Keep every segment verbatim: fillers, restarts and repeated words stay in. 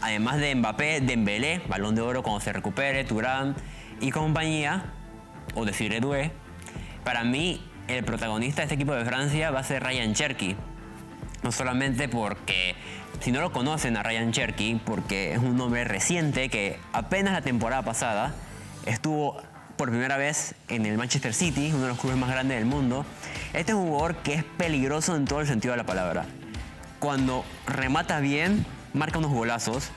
además de Mbappé, Dembélé, Balón de Oro cuando se recupere, Thuram y compañía, o decir Doué, para mí el protagonista de este equipo de Francia va a ser Ryan Cherki. No solamente porque, si no lo conocen a Ryan Cherki, porque es un hombre reciente que apenas la temporada pasada estuvo por primera vez en el Manchester City, uno de los clubes más grandes del mundo. Este es un jugador que es peligroso en todo el sentido de la palabra. Cuando remata bien, marca unos golazos,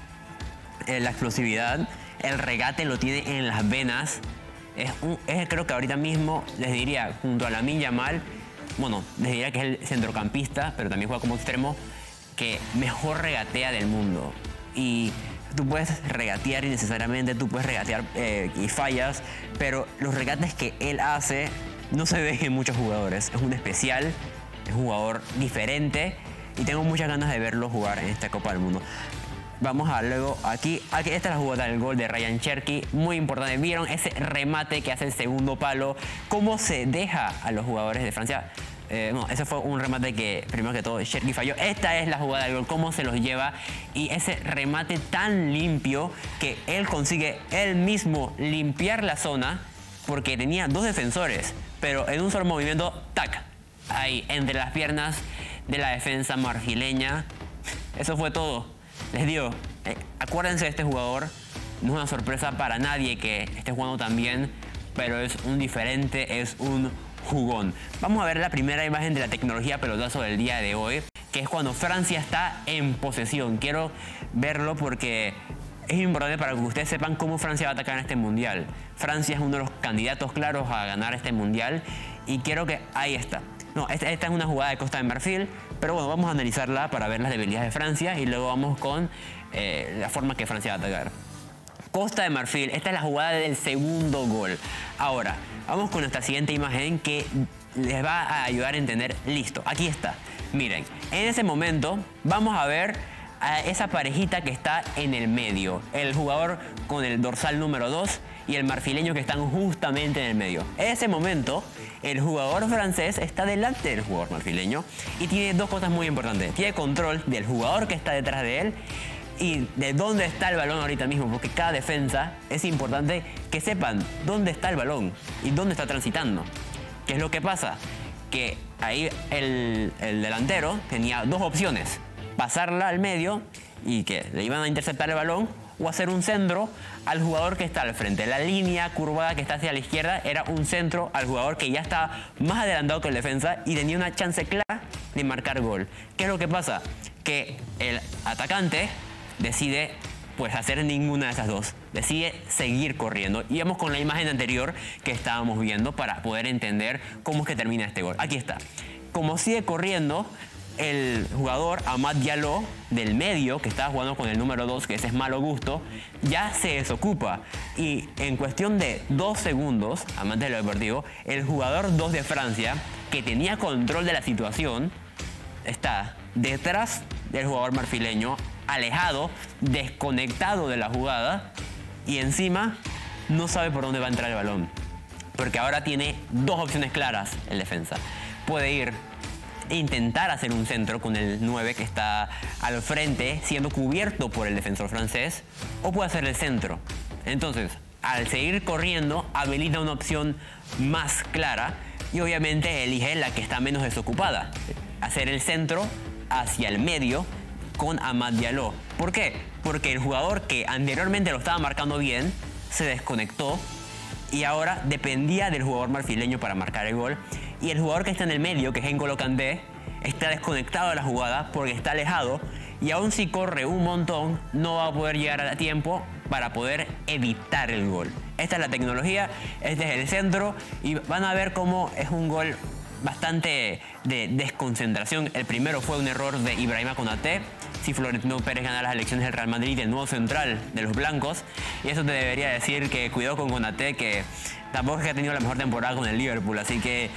eh, la explosividad, el regate lo tiene en las venas. Es, un, es creo que ahorita mismo, les diría, junto a Lamine Yamal, bueno, les diría que es el centrocampista, pero también juega como extremo, que mejor regatea del mundo. Y tú puedes regatear innecesariamente, tú puedes regatear eh, y fallas, pero los regates que él hace no se ven en muchos jugadores. Es un especial, es un jugador diferente y tengo muchas ganas de verlo jugar en esta Copa del Mundo. Vamos a luego aquí, aquí esta es la jugada del gol de Ryan Cherki, muy importante. ¿Vieron ese remate que hace el segundo palo? ¿Cómo se deja a los jugadores de Francia? Eh, no, ese fue un remate que, primero que todo, Cherki falló. Esta es la jugada del gol, cómo se los lleva. Y ese remate tan limpio que él consigue él mismo limpiar la zona porque tenía dos defensores, pero en un solo movimiento, tac, ahí, entre las piernas de la defensa marfileña. Eso fue todo. Les digo, eh, acuérdense de este jugador, no es una sorpresa para nadie que esté jugando tan bien, pero es un diferente, es un jugón. Vamos a ver la primera imagen de la tecnología pelotazo del día de hoy, que es cuando Francia está en posesión. Quiero verlo porque es importante para que ustedes sepan cómo Francia va a atacar en este mundial. Francia es uno de los candidatos claros a ganar este mundial y quiero que ahí está. No, esta, esta es una jugada de Costa de Marfil, pero bueno, vamos a analizarla para ver las debilidades de Francia y luego vamos con eh, la forma que Francia va a atacar. Costa de Marfil, esta es la jugada del segundo gol. Ahora, vamos con nuestra siguiente imagen que les va a ayudar a entender. Listo, aquí está. Miren, en ese momento vamos a ver a esa parejita que está en el medio. El jugador con el dorsal número dos y el marfileño que están justamente en el medio. En ese momento, el jugador francés está delante del jugador marfileño y tiene dos cosas muy importantes. Tiene control del jugador que está detrás de él y de dónde está el balón ahorita mismo, porque cada defensa es importante que sepan dónde está el balón y dónde está transitando. ¿Qué es lo que pasa? Que ahí el, el delantero tenía dos opciones: pasarla al medio y que le iban a interceptar el balón, o hacer un centro al jugador que está al frente. La línea curvada que está hacia la izquierda era un centro al jugador que ya está más adelantado que el defensa y tenía una chance clara de marcar gol. ¿Qué es lo que pasa? Que el atacante decide pues hacer ninguna de esas dos. Decide seguir corriendo. Y vamos con la imagen anterior que estábamos viendo para poder entender cómo es que termina este gol. Aquí está. Como sigue corriendo, el jugador Amad Diallo del medio, que estaba jugando con el número dos, que ese es Malo Gusto, ya se desocupa. Y en cuestión de dos segundos, amante de lo deportivo, el jugador dos de Francia, que tenía control de la situación, está detrás del jugador marfileño, alejado, desconectado de la jugada, y encima no sabe por dónde va a entrar el balón. Porque ahora tiene dos opciones claras el defensa. Puede ir intentar hacer un centro con el nueve que está al frente, siendo cubierto por el defensor francés, o puede hacer el centro. Entonces, al seguir corriendo, habilita una opción más clara y obviamente elige la que está menos desocupada: hacer el centro hacia el medio con Amad Diallo. ¿Por qué? Porque el jugador que anteriormente lo estaba marcando bien se desconectó y ahora dependía del jugador marfileño para marcar el gol. Y el jugador que está en el medio, que es N'Golo Kanté, está desconectado de la jugada porque está alejado y aún si corre un montón no va a poder llegar a tiempo para poder evitar el gol. Esta es la tecnología, este es el centro y van a ver cómo es un gol bastante de desconcentración. El primero fue un error de Ibrahima Konaté. Si Florentino Pérez gana las elecciones del Real Madrid, el nuevo central de los blancos, y eso te debería decir que cuidado con Konaté, que tampoco es que ha tenido la mejor temporada con el Liverpool, así que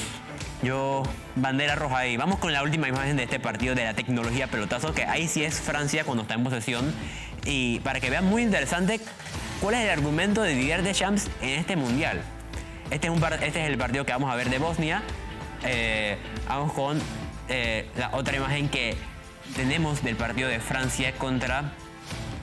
yo, bandera roja ahí. Vamos con la última imagen de este partido de la tecnología pelotazo, que ahí sí es Francia cuando está en posesión, y para que vean muy interesante cuál es el argumento de Didier Deschamps en este mundial. Este es, un par este es el partido que vamos a ver de Bosnia. Eh, vamos con eh, la otra imagen que tenemos del partido de Francia contra